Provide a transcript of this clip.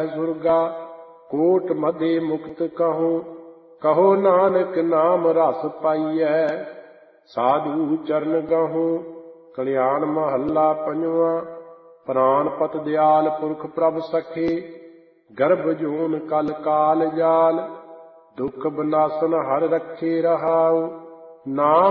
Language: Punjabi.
ਸਹਿ ਸੁਰਗਾ। ਕੋਟ ਮਧੇ ਮੁਕਤ ਕਹੋ, ਕਹੋ ਨਾਨਕ ਨਾਮ ਰਸ ਪਾਈਐ। ਸਾਧੂ ਚਰਨ ਗਹੋ। ਕਲਿਆਣ ਮਹੱਲਾ ਪੰਜਵਾਂ। ਪ੍ਰਾਨਪਤ ਦਿਆਲ ਪੁਰਖ ਪ੍ਰਭ ਸਖੇ। ਗਰਭ ਜੂਨ ਕਲ ਕਾਲ ਜਾਲ। ਦੁਖ ਬਨਾਸਨ ਹਰਿ ਰਖੇ ਰਹਾਉ। ਨਾਮ